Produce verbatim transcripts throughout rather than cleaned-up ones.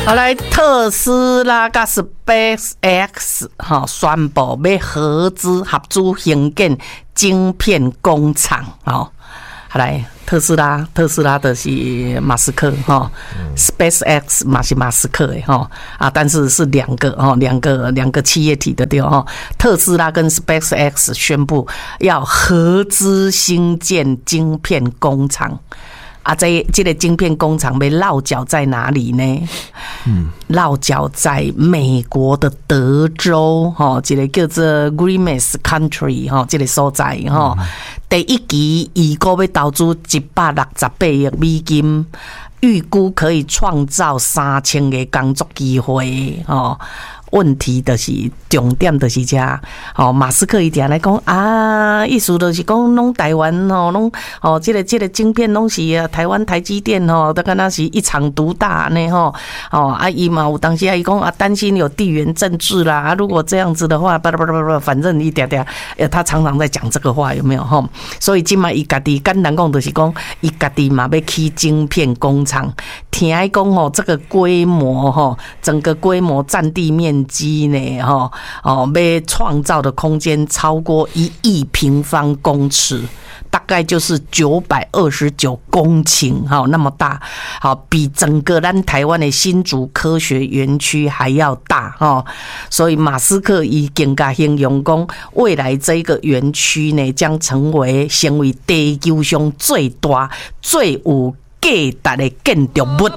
好来，特斯拉跟 SpaceX 哈宣布要合资合资兴建晶片工厂哦。好来，特斯拉，特斯拉的是马斯克哈、嗯、，SpaceX 嘛是马斯克的哈啊，但是是两个哈，两个两个企业体的对哈。特斯拉跟 SpaceX 宣布要合资兴建晶片工厂。啊，这这个晶片工厂被落脚在哪里呢？嗯，落脚在美国的德州，哈，这个叫做 Grimace Country， 哈，这个所在，哈、嗯，第一期预估要投资一百六十八亿美金，预估可以创造三千个工作机会，哦。问题就是重点就是这，哦，马斯克一定来讲啊，意思就是讲，拢台湾哦，拢哦，这个这个晶片拢是啊，台湾台积电哦，都跟那是一场独大呢吼，哦，啊伊嘛有当时啊，伊讲啊，担心有地缘政治啦，啊，如果这样子的话，巴拉巴拉巴拉，反正一点点，呃，他常常在讲这个话，有没有吼？所以今嘛伊家己简单讲就是讲，伊家己嘛要起晶片工厂，听讲哦，这个规模吼，整个规模占地面机呢，哈哦，要创造的空间超过一亿平方公尺，大概就是九百二十九公顷，哈，那么大，好，比整个咱台湾的新竹科学园区还要大，哈，所以马斯克已经甲形容讲，未来这个园区呢，将成为成为地球上最大、最有价值的建筑物。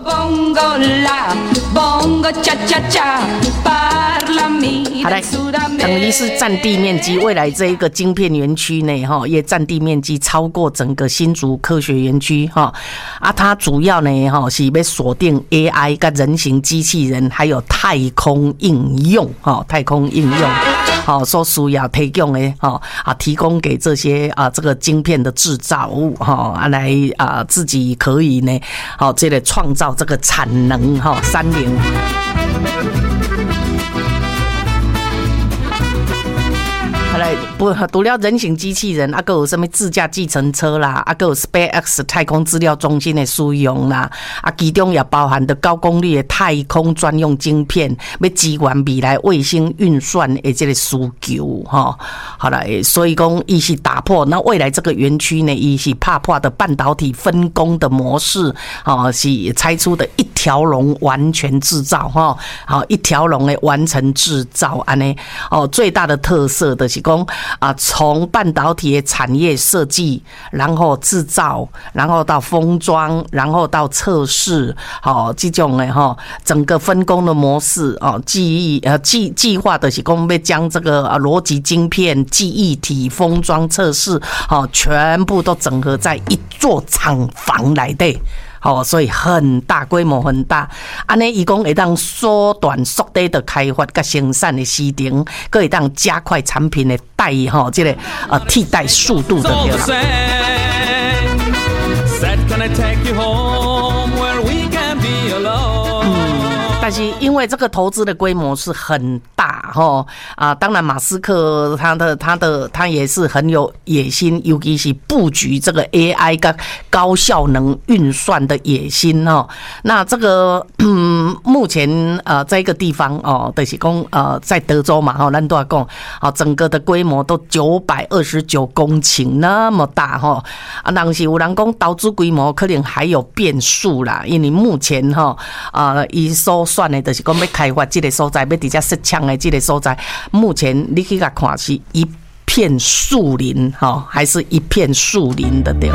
好来，等于是占地面积，未来这一个晶片园区内哈，也占地面积超过整个新竹科学园区哈。啊，它主要呢哈是要锁定 A I 跟人形机器人，还有太空应用哈，太空应用。好，所需要提供的哈啊，提供给这些啊这个晶片的制造物哈啊来啊自己可以呢，好这个创造这个产能哈三零。好来，不除了人形机器人，啊，还有什么自驾计程车啦，啊，还有 SpaceX 太空资料中心的使用啦，啊，其中也包含的高功率的太空专用晶片，要支援未来卫星运算的这个需求哈。好来，所以讲，伊是打破那未来这个园区呢，伊是打破的半导体分工的模式，哦，是拆出的一条龙完全制造哈，好，一条龙的完成制造安尼，哦，最大的特色的是。讲啊，从半导体的产业设计，然后制造，然后到封装，然后到测试，好、哦，这种的哈，整个分工的模式哦，记忆呃计计划的是讲要将这个啊逻辑晶片、记忆体、封装、测试，好、哦，全部都整合在一座厂房内底。哦，所以很大规模很大，安尼伊讲会当缩短缩短的开发甲生产的时程，佮会当加快产品的代吼，这个呃替代速度的对啦。但是因为这个投资的规模是很大哈啊，当然马斯克他的他的他也是很有野心，尤其是布局这个 A I 跟高效能运算的野心哦。那这个嗯，目前呃在一个地方哦，就是讲呃在德州嘛哈，咱都要讲啊，整个的规模都九百二十九公顷那么大哈啊，但是有人讲投资规模可能还有变数啦，因为目前哈啊伊所算的就是讲要开发这个所在，要直接设厂的这个所在，目前你去甲看是一片树林哈，还是一片树林的对。